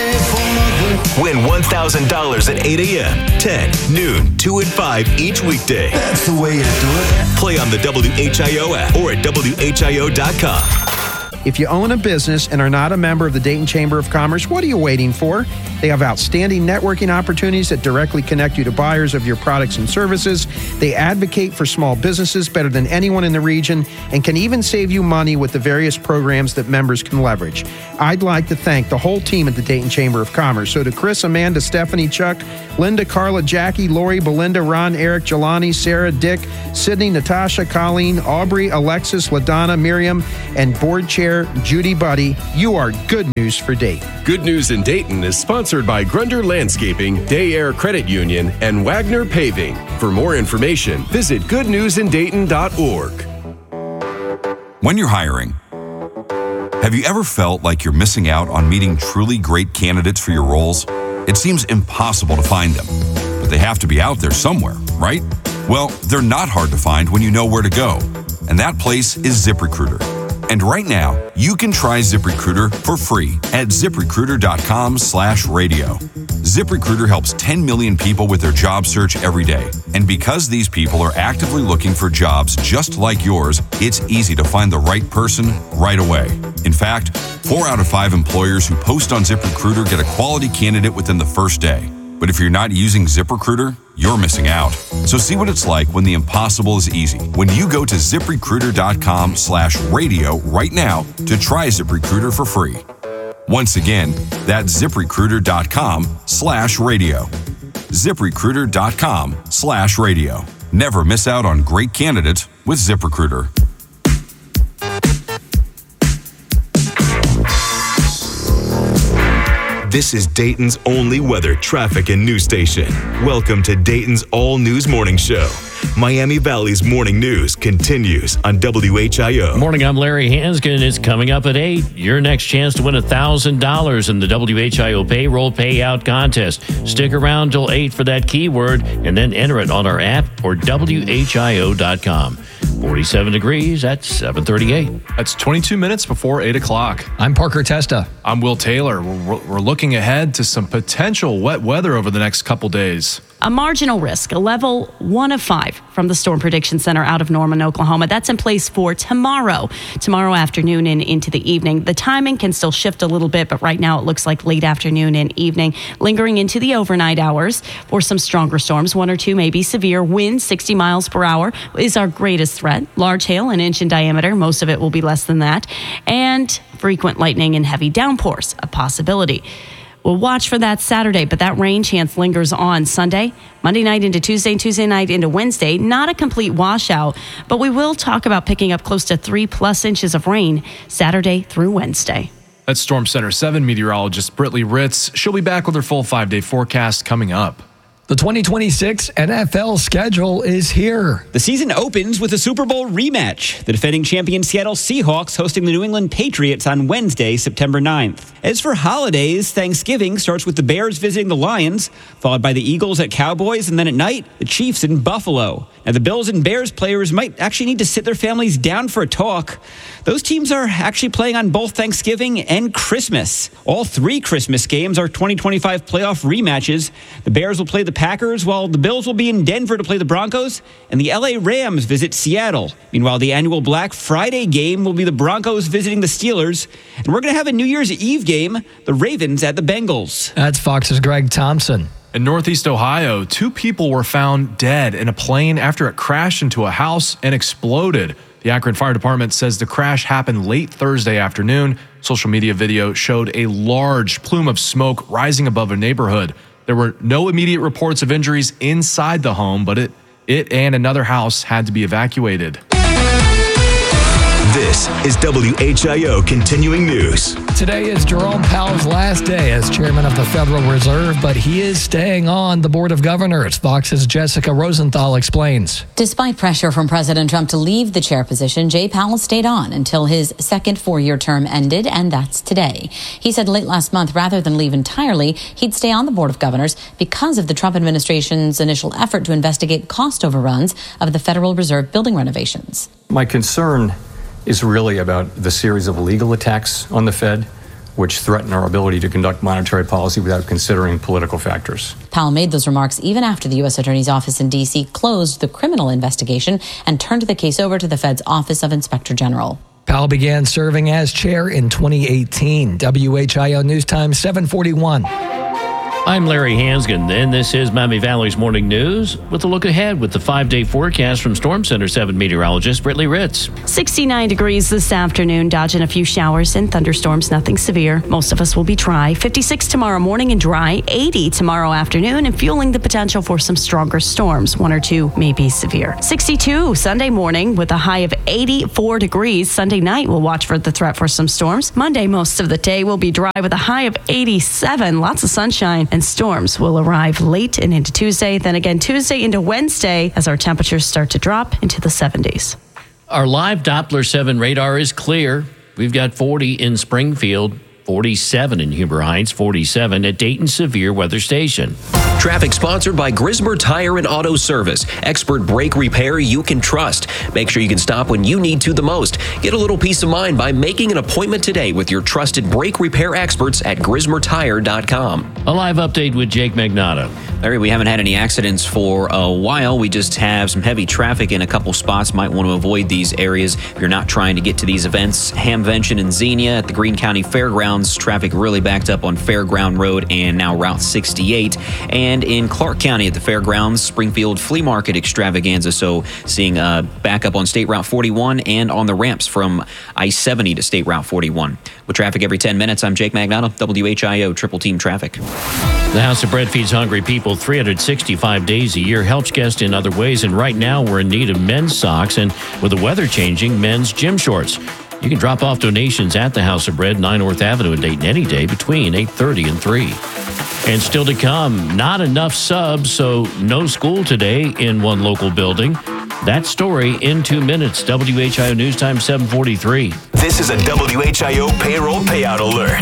Win $1,000 at 8 a.m., 10, noon, 2, and 5 each weekday. That's the way to do it. Play on the WHIO app or at WHIO.com. If you own a business and are not a member of the Dayton Chamber of Commerce, what are you waiting for? They have outstanding networking opportunities that directly connect you to buyers of your products and services. They advocate for small businesses better than anyone in the region and can even save you money with the various programs that members can leverage. I'd like to thank the whole team at the Dayton Chamber of Commerce. So to Chris, Amanda, Stephanie, Chuck, Linda, Carla, Jackie, Lori, Belinda, Ron, Eric, Jelani, Sarah, Dick, Sydney, Natasha, Colleen, Aubrey, Alexis, LaDonna, Miriam, and board chair Judy Buddy, you are good news for Dayton. Good News in Dayton is sponsored by Grunder Landscaping, Day Air Credit Union, and Wagner Paving. For more information, visit goodnewsindayton.org. When you're hiring, have you ever felt like you're missing out on meeting truly great candidates for your roles? It seems impossible to find them, but they have to be out there somewhere, right? Well, they're not hard to find when you know where to go, and that place is ZipRecruiter. And right now, you can try ZipRecruiter for free at ZipRecruiter.com/radio. ZipRecruiter helps 10 million people with their job search every day. And because these people are actively looking for jobs just like yours, it's easy to find the right person right away. In fact, 4 out of 5 employers who post on ZipRecruiter get a quality candidate within the first day. But if you're not using ZipRecruiter, you're missing out. So see what it's like when the impossible is easy. When you go to ZipRecruiter.com/radio right now to try ZipRecruiter for free. Once again, that's ZipRecruiter.com/radio. ZipRecruiter.com/radio. Never miss out on great candidates with ZipRecruiter. This is Dayton's only weather, traffic, and news station. Welcome to Dayton's All News Morning Show. Miami Valley's morning news continues on WHIO. Morning, I'm Larry Hanskin. It's coming up at 8. Your next chance to win $1,000 in the WHIO Payroll Payout Contest. Stick around till 8 for that keyword and then enter it on our app or WHIO.com. 47 degrees at 7:38. That's 22 minutes before 8 o'clock. I'm Parker Testa. I'm Will Taylor. We're looking ahead to some potential wet weather over the next couple days. A marginal risk, a level 1 of 5 from the Storm Prediction Center out of Norman, Oklahoma. That's in place for tomorrow afternoon and into the evening. The timing can still shift a little bit, but right now it looks like late afternoon and evening, lingering into the overnight hours for some stronger storms. 1 or 2 maybe severe winds, 60 miles per hour is our greatest threat. Large hail, 1 inch in diameter. Most of it will be less than that. And frequent lightning and heavy downpours, a possibility. We'll watch for that Saturday, but that rain chance lingers on Sunday, Monday night into Tuesday, and Tuesday night into Wednesday. Not a complete washout, but we will talk about picking up close to 3+ inches of rain Saturday through Wednesday. That's Storm Center 7 meteorologist Britley Ritz. She'll be back with her full 5-day forecast coming up. The 2026 NFL schedule is here. The season opens with a Super Bowl rematch. The defending champion Seattle Seahawks hosting the New England Patriots on Wednesday, September 9th. As for holidays, Thanksgiving starts with the Bears visiting the Lions, followed by the Eagles at Cowboys, and then at night, the Chiefs in Buffalo. Now, the Bills and Bears players might actually need to sit their families down for a talk. Those teams are actually playing on both Thanksgiving and Christmas. All 3 Christmas games are 2025 playoff rematches. The Bears will play the Packers, while the Bills will be in Denver to play the Broncos, and the LA Rams visit Seattle. Meanwhile, the annual Black Friday game will be the Broncos visiting the Steelers, and we're going to have a New Year's Eve game, the Ravens at the Bengals. That's Fox's Greg Thompson. In Northeast Ohio, 2 people were found dead in a plane after it crashed into a house and exploded. The Akron Fire Department says the crash happened late Thursday afternoon. Social media video showed a large plume of smoke rising above a neighborhood. There were no immediate reports of injuries inside the home, but it and another house had to be evacuated. This is WHIO Continuing News. Today is Jerome Powell's last day as chairman of the Federal Reserve, but he is staying on the Board of Governors. Fox's Jessica Rosenthal explains. Despite pressure from President Trump to leave the chair position, Jay Powell stayed on until his second 4-year term ended, and that's today. He said late last month, rather than leave entirely, he'd stay on the Board of Governors because of the Trump administration's initial effort to investigate cost overruns of the Federal Reserve building renovations. My concern is really about the series of legal attacks on the Fed, which threaten our ability to conduct monetary policy without considering political factors. Powell made those remarks even after the U.S. Attorney's Office in D.C. closed the criminal investigation and turned the case over to the Fed's Office of Inspector General. Powell began serving as chair in 2018. WHIO News Time 741. I'm Larry Hansgen, and this is Miami Valley's Morning News with a look ahead with the 5-day forecast from Storm Center 7 meteorologist Brittany Ritz. 69 degrees this afternoon, dodging a few showers and thunderstorms, nothing severe. Most of us will be dry. 56 tomorrow morning and dry. 80 tomorrow afternoon and fueling the potential for some stronger storms. 1 or 2 may be severe. 62 Sunday morning with a high of 84 degrees. Sunday night we'll watch for the threat for some storms. Monday most of the day will be dry with a high of 87. Lots of sunshine. And storms will arrive late and into Tuesday, then again Tuesday into Wednesday as our temperatures start to drop into the 70s. Our live Doppler 7 radar is clear. We've got 40 in Springfield, 47 in Huber Heights, 47 at Dayton Severe Weather Station. Traffic sponsored by Grismer Tire and Auto Service. Expert brake repair you can trust. Make sure you can stop when you need to the most. Get a little peace of mind by making an appointment today with your trusted brake repair experts at GrismerTire.com. A live update with Jake Magnotta. Larry, we haven't had any accidents for a while. We just have some heavy traffic in a couple spots. Might want to avoid these areas if you're not trying to get to these events. Hamvention and Xenia at the Greene County Fairgrounds. Traffic really backed up on Fairground Road and now Route 68. And in Clark County at the Fairgrounds, Springfield Flea Market Extravaganza. So seeing backup on State Route 41 and on the ramps from I-70 to State Route 41. With traffic every 10 minutes, I'm Jake Magnotta, WHIO Triple Team Traffic. The House of Bread feeds hungry people 365 days a year, helps guests in other ways, and right now we're in need of men's socks and, with the weather changing, men's gym shorts. You can drop off donations at the House of Bread, 9 North Avenue in Dayton any day between 8:30 and 3. And still to come, not enough subs, so no school today in one local building. That story in 2 minutes. WHIO News Time 743. This is a WHIO payroll payout alert.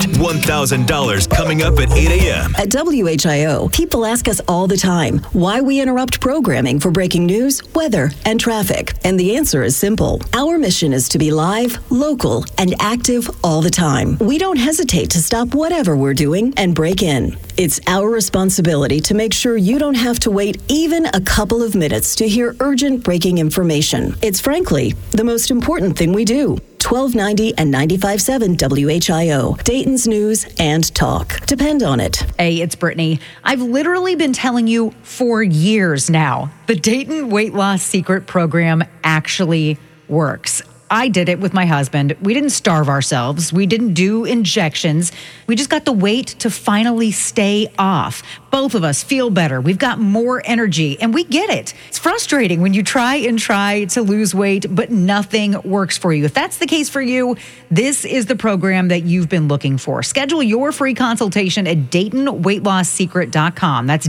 $1,000 coming up at 8 a.m. At WHIO, people ask us all the time why we interrupt programming for breaking news, weather, and traffic. And the answer is simple. Our mission is to be live, local, and active all the time. We don't hesitate to stop whatever we're doing and break in. It's our responsibility to make sure you don't have to wait even a couple of minutes to hear urgent breaking information. It's frankly the most important thing we do. 1290 and 95.7 WHIO, Dayton's News and Talk. Depend on it. Hey, it's Brittany. I've literally been telling you for years now, the Dayton Weight Loss Secret program actually works. I did it with my husband. We didn't starve ourselves. We didn't do injections. We just got the weight to finally stay off. Both of us feel better. We've got more energy, and we get it. It's frustrating when you try to lose weight, but nothing works for you. If that's the case for you, this is the program that you've been looking for. Schedule your free consultation at DaytonWeightLossSecret.com. That's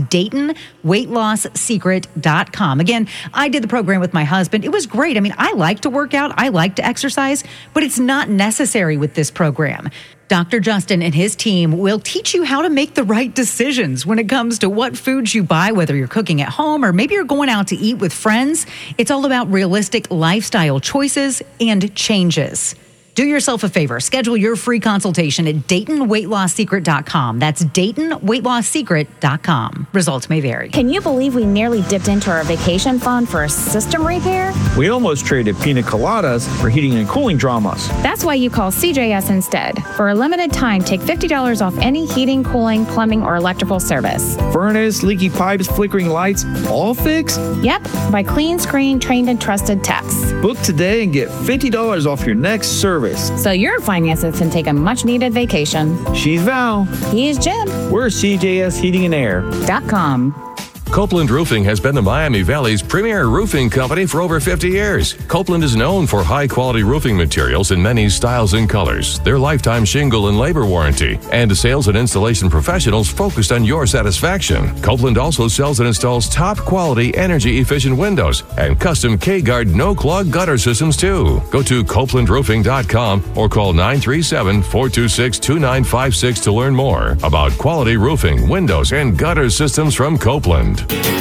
DaytonWeightLossSecret.com. Again, I did the program with my husband. It was great. I mean, I like to work out. I like to exercise, but it's not necessary with this program. Dr. Justin and his team will teach you how to make the right decisions when it comes to what foods you buy, whether you're cooking at home or maybe you're going out to eat with friends. It's all about realistic lifestyle choices and changes. Do yourself a favor. Schedule your free consultation at DaytonWeightLossSecret.com. That's DaytonWeightLossSecret.com. Results may vary. Can you believe we nearly dipped into our vacation fund for a system repair? We almost traded pina coladas for heating and cooling dramas. That's why you call CJS instead. For a limited time, take $50 off any heating, cooling, plumbing, or electrical service. Furnace, leaky pipes, flickering lights, all fixed? Yep, by clean screen, trained and trusted techs. Book today and get $50 off your next service. So your finances can take a much-needed vacation. She's Val. He's Jim. We're CJS Heating and Air.com. Copeland Roofing has been the Miami Valley's premier roofing company for over 50 years. Copeland is known for high-quality roofing materials in many styles and colors, their lifetime shingle and labor warranty, and sales and installation professionals focused on your satisfaction. Copeland also sells and installs top-quality, energy-efficient windows and custom K-Guard no-clog gutter systems, too. Go to CopelandRoofing.com or call 937-426-2956 to learn more about quality roofing, windows, and gutter systems from Copeland.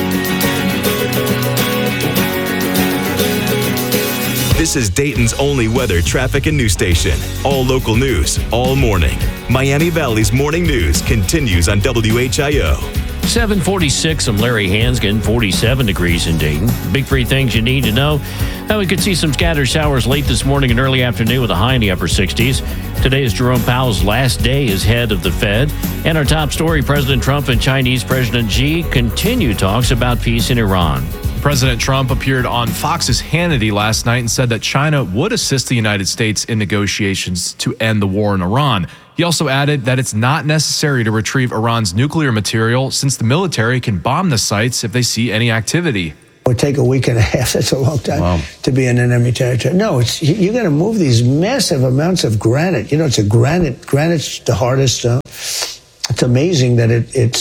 This is Dayton's only weather, traffic, and news station. All local news, all morning. Miami Valley's Morning News continues on WHIO. 746, I'm Larry Hansgen, 47 degrees in Dayton. Big three things you need to know. We could see some scattered showers late this morning and early afternoon with a high in the upper 60s. Today is Jerome Powell's last day as head of the Fed. And our top story, President Trump and Chinese President Xi continue talks about peace in Iran. President Trump appeared on Fox's Hannity last night and said that China would assist the United States in negotiations to end the war in Iran. He also added that it's not necessary to retrieve Iran's nuclear material since the military can bomb the sites if they see any activity. It would take a week and a half. That's a long time to be in enemy territory. No, you're going to move these massive amounts of granite. You know, granite's the hardest stone. It's amazing that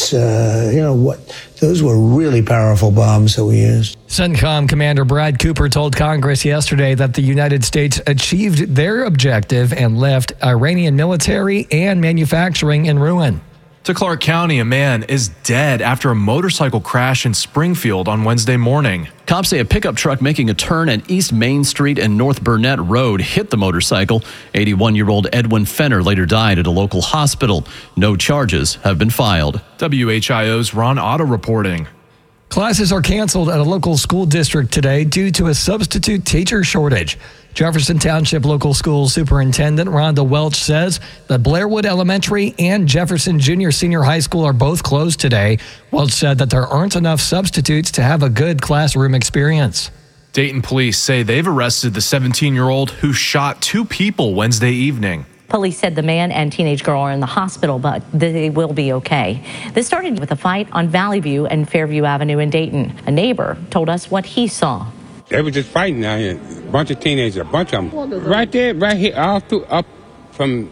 those were really powerful bombs that we used. CENTCOM Commander Brad Cooper told Congress yesterday that the United States achieved their objective and left Iranian military and manufacturing in ruin. To Clark County, a man is dead after a motorcycle crash in Springfield on Wednesday morning. Cops say a pickup truck making a turn at East Main Street and North Burnett Road hit the motorcycle. 81-year-old Edwin Fenner later died at a local hospital. No charges have been filed. WHIO's Ron Otto reporting. Classes are canceled at a local school district today due to a substitute teacher shortage. Jefferson Township Local School Superintendent Rhonda Welch says that Blairwood Elementary and Jefferson Junior-Senior High School are both closed today. Welch said that there aren't enough substitutes to have a good classroom experience. Dayton police say they've arrested the 17-year-old who shot two people Wednesday evening. Police said the man and teenage girl are in the hospital, but they will be okay. This started with a fight on Valley View and Fairview Avenue in Dayton. A neighbor told us what he saw. They were just fighting out here. A bunch of teenagers, a bunch of them. Right there, right here, all through, up from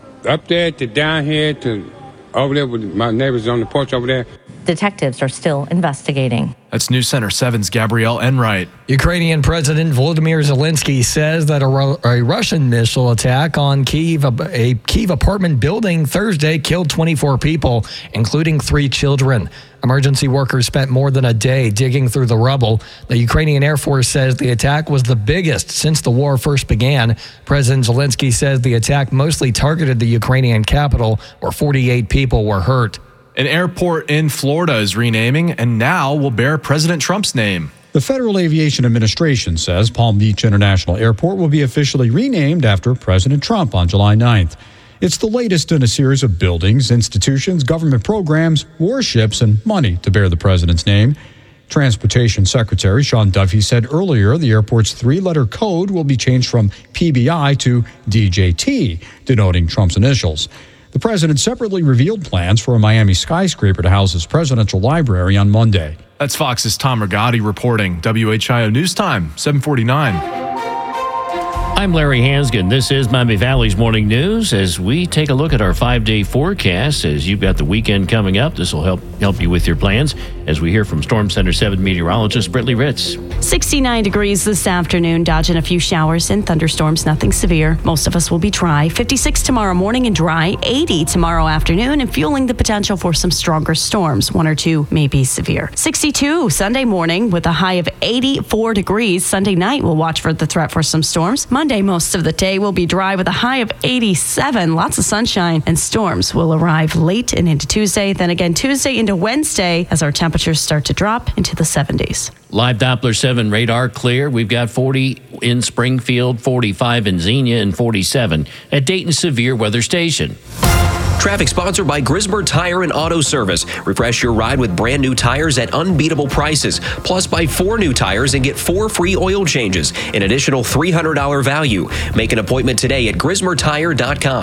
up there to down here to over there with my neighbors on the porch over there. Detectives are still investigating. That's News Center 7's Gabrielle Enright. Ukrainian President Volodymyr Zelensky says that a Russian missile attack on Kyiv, a Kyiv apartment building Thursday killed 24 people, including 3 children. Emergency workers spent more than a day digging through the rubble. The Ukrainian Air Force says the attack was the biggest since the war first began. President Zelensky says the attack mostly targeted the Ukrainian capital, where 48 people were hurt. An airport in Florida is renaming and now will bear President Trump's name. The Federal Aviation Administration says Palm Beach International Airport will be officially renamed after President Trump on July 9th. It's the latest in a series of buildings, institutions, government programs, warships, and money to bear the president's name. Transportation Secretary Sean Duffy said earlier the airport's 3-letter code will be changed from PBI to DJT, denoting Trump's initials. The president separately revealed plans for a Miami skyscraper to house his presidential library on Monday. That's Fox's Tom Rigotti reporting. WHIO News Time, 7:49. I'm Larry Hansgen. This is Miami Valley's Morning News. As we take a look at our 5-day forecast, as you've got the weekend coming up, this will help you with your plans. As we hear from Storm Center 7 meteorologist Brittany Ritz. 69 degrees this afternoon, dodging a few showers and thunderstorms, nothing severe. Most of us will be dry. 56 tomorrow morning and dry. 80 tomorrow afternoon and fueling the potential for some stronger storms. 1 or 2 may be severe. 62 Sunday morning with a high of 84 degrees. Sunday night we'll watch for the threat for some storms. Monday, most of the day will be dry with a high of 87. Lots of sunshine and storms will arrive late and into Tuesday. Then again Tuesday into Wednesday as our temperatures start to drop into the 70s. Live Doppler 7 radar clear. We've got 40 in Springfield, 45 in Xenia, and 47 at Dayton Severe Weather Station. Traffic sponsored by Grismer Tire and Auto Service. Refresh your ride with brand new tires at unbeatable prices. Plus, buy 4 new tires and get 4 free oil changes, an additional $300 value. Make an appointment today at GrismerTire.com.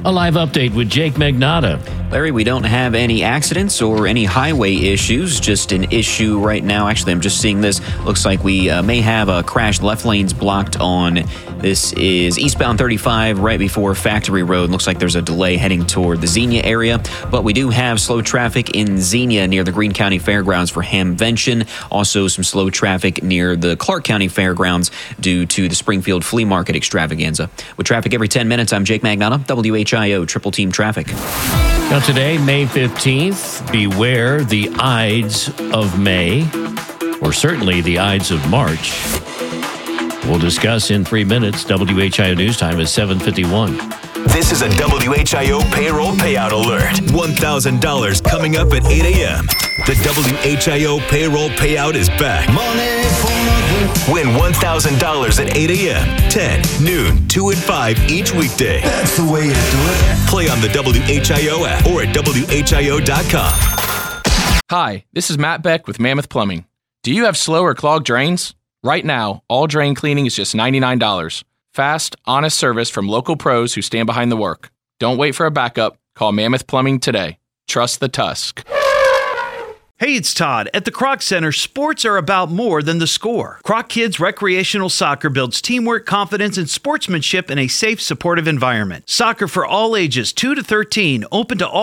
A live update with Jake Magnotta. Larry, we don't have any accidents or any highway issues, just an issue right now. Actually, I'm just seeing this. Looks like we may have a crash. Left lane's blocked on, this is eastbound 35 right before Factory Road. Looks like there's a delay heading toward the Xenia area, but we do have slow traffic in Xenia near the Greene County Fairgrounds for Hamvention. Also some slow traffic near the Clark County Fairgrounds due to the Springfield Flea Market extravaganza. With traffic every 10 minutes, I'm Jake Magnotta, WHIO Triple Team Traffic. Now today, May 15th, beware the Ides of May, or certainly the Ides of March. We'll discuss in 3 minutes. WHIO News Time is 7:51. This is a WHIO payroll payout alert. $1,000 coming up at 8 a.m. The WHIO payroll payout is back. Win $1,000 at 8 a.m., 10, noon, 2 and 5 each weekday. That's the way to do it. Play on the WHIO app or at WHIO.com. Hi, this is Matt Beck with Mammoth Plumbing. Do you have slow or clogged drains? Right now, all drain cleaning is just $99. Fast, honest service from local pros who stand behind the work. Don't wait for a backup. Call Mammoth Plumbing today. Trust the Tusk. Hey, it's Todd. At the Kroc Center, sports are about more than the score. Kroc Kids Recreational Soccer builds teamwork, confidence, and sportsmanship in a safe, supportive environment. Soccer for all ages, 2 to 13, open to all